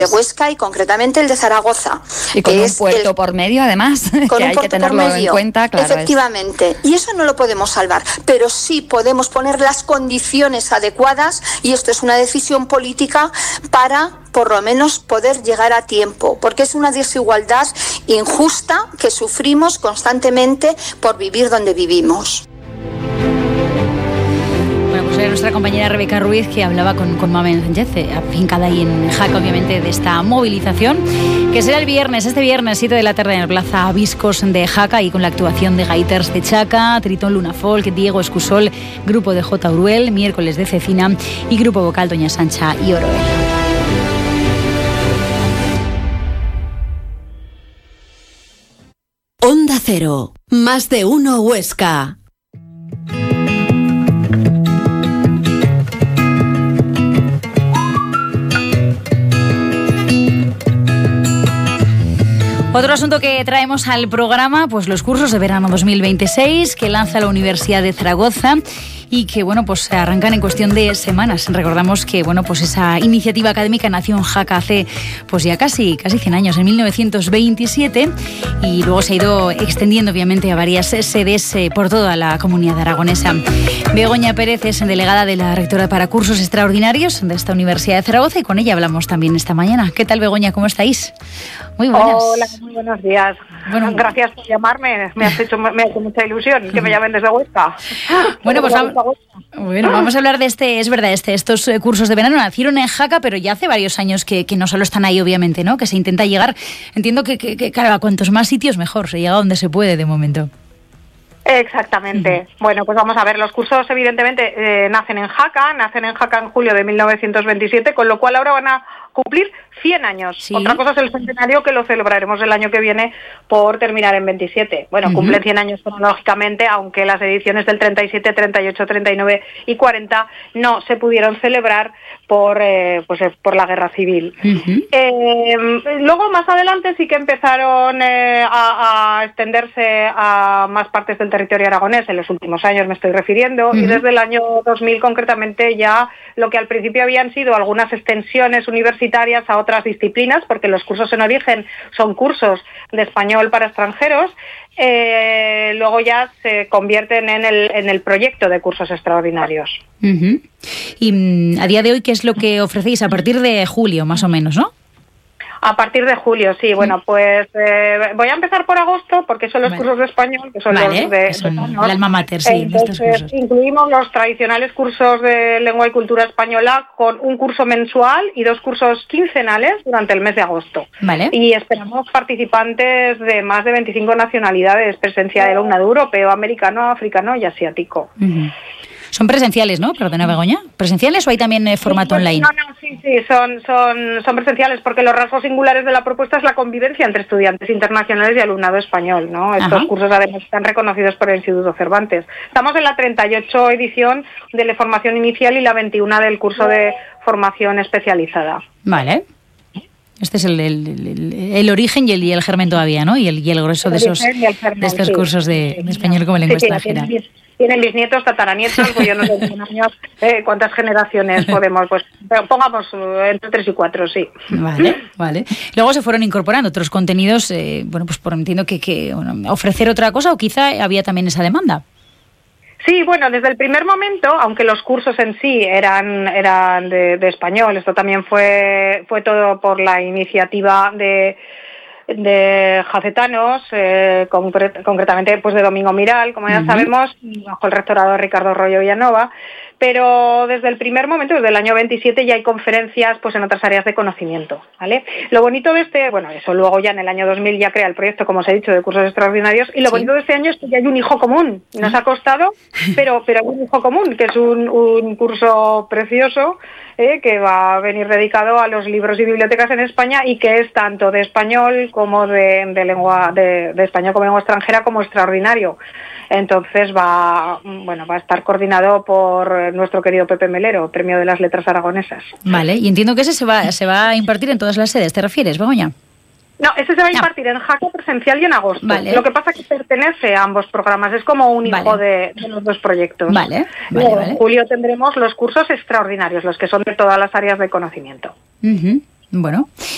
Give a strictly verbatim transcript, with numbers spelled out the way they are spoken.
de Huesca y concretamente el de Zaragoza. Y con que un es puerto el, por medio, además, con que un hay puerto que tenerlo por medio, en cuenta. Claro, efectivamente. Es... Y eso no lo podemos salvar, pero sí podemos poner las condiciones adecuadas, y esto es una decisión política para, por lo menos, poder llegar a tiempo, porque es una desigualdad injusta que sufrimos constantemente por vivir donde vivimos. Bueno, pues era nuestra compañera Rebeca Ruiz que hablaba con, con Mamen Sánchez, afincada ahí en Jaca, obviamente, de esta movilización, que será el viernes, este viernes, siete de la tarde, en la Plaza Viscos de Jaca, y con la actuación de Gaiters de Chaca, Tritón Luna Folk, Diego Escusol, Grupo de J. Uruel, Miércoles de Cecina y Grupo Vocal Doña Sancha y Oroel. Onda Cero, más de uno Huesca. Otro asunto que traemos al programa, pues los cursos de verano dos mil veintiséis que lanza la Universidad de Zaragoza y que, bueno, pues se arrancan en cuestión de semanas. Recordamos que, bueno, pues esa iniciativa académica nació en Jaca hace pues ya casi, casi cien años, en mil novecientos veintisiete, y luego se ha ido extendiendo, obviamente, a varias sedes eh, por toda la comunidad aragonesa. Begoña Pérez es delegada de la rectora para cursos extraordinarios de esta Universidad de Zaragoza, y con ella hablamos también esta mañana. ¿Qué tal, Begoña? ¿Cómo estáis? Muy buenas. Hola, muy buenos días. Bueno, gracias por llamarme. Me has hecho, me ha hecho mucha ilusión que me llamen desde Huesca. Bueno, pues vamos, bueno, vamos a hablar de este, es verdad, este, estos cursos de verano nacieron en Jaca, pero ya hace varios años que, que no solo están ahí, obviamente, ¿no? Que se intenta llegar. Entiendo que, que, que claro, a cuantos más sitios mejor, se llega donde se puede de momento. Exactamente. Uh-huh. Bueno, pues vamos a ver, los cursos evidentemente eh, nacen en Jaca, nacen en Jaca en julio de mil novecientos veintisiete, con lo cual ahora van a cumplir cien años. Sí. Otra cosa es el centenario, que lo celebraremos el año que viene por terminar en veintisiete. Bueno, uh-huh. cumplen cien años cronológicamente, aunque las ediciones del treinta y siete, treinta y ocho, treinta y nueve y cuarenta no se pudieron celebrar por eh, pues por la guerra civil. Uh-huh. Eh, luego, más adelante, sí que empezaron eh, a, a extenderse a más partes del territorio aragonés, en los últimos años me estoy refiriendo, uh-huh. y desde el año dos mil concretamente ya lo que al principio habían sido algunas extensiones universitarias a otras disciplinas, porque los cursos en origen son cursos de español para extranjeros, eh, luego ya se convierten en el, en el proyecto de cursos extraordinarios. Uh-huh. Y a día de hoy, ¿qué es lo que ofrecéis? A partir de julio, más o menos, ¿no? A partir de julio, sí. Bueno, pues eh, voy a empezar por agosto, porque son los vale. cursos de español, que son vale, los de... que son de el alma mater, sí. Entonces, de estos cursos. Incluimos los tradicionales cursos de lengua y cultura española con un curso mensual y dos cursos quincenales durante el mes de agosto. Vale. Y esperamos participantes de más de veinticinco nacionalidades, presencia de alumnado europeo, americano, africano y asiático. Uh-huh. Son presenciales, ¿no? Perdona, Begoña. ¿Presenciales o hay también eh, formato sí, online? No, no, sí, sí, son, son, son presenciales, porque los rasgos singulares de la propuesta es la convivencia entre estudiantes internacionales y alumnado español, ¿no? Estos Ajá. cursos además están reconocidos por el Instituto Cervantes. Estamos en la treinta y ocho edición de la formación inicial y la veintiuno del curso de formación especializada. Vale. Este es el, el, el, el origen y el, y el germen todavía, ¿no? Y el, y el grueso el de esos germen, de estos sí, cursos de, sí, de español como lengua sí, extranjera. Sí, tienen bisnietos, tataranietos, pues yo no sé en años, eh, cuántas generaciones podemos, pues pongamos entre tres y cuatro, sí. Vale, vale. Luego se fueron incorporando otros contenidos, eh, bueno, pues por entiendo que, que bueno, ofrecer otra cosa, o quizá había también esa demanda. Sí, bueno, desde el primer momento, aunque los cursos en sí eran eran de, de español, esto también fue fue todo por la iniciativa de de jacetanos, eh, concret, concretamente pues de Domingo Miral, como ya uh-huh. sabemos, bajo el rectorado de Ricardo Arroyo Villanova, pero desde el primer momento, desde el año veintisiete, ya hay conferencias pues en otras áreas de conocimiento, ¿vale? Lo bonito de este, bueno, eso luego ya en el año dos mil ya crea el proyecto, como os he dicho, de cursos extraordinarios, y lo sí. bonito de este año es que ya hay un hijo común, nos ha costado, pero pero hay un hijo común, que es un, un curso precioso, eh, que va a venir dedicado a los libros y bibliotecas en España, y que es tanto de español como de, de lengua de, de español como lengua extranjera como extraordinario. Entonces va, bueno, va a estar coordinado por nuestro querido Pepe Melero, Premio de las Letras Aragonesas. Vale, y entiendo que ese se va, se va a impartir en todas las sedes, ¿te refieres, Begoña? No, ese se va a impartir no. en Jaca presencial y en agosto. Vale. Lo que pasa es que pertenece a ambos programas, es como un hijo vale. de, de los dos proyectos. Vale, vale, Luego, vale. En julio tendremos los cursos extraordinarios, los que son de todas las áreas de conocimiento. Uh-huh. Bueno,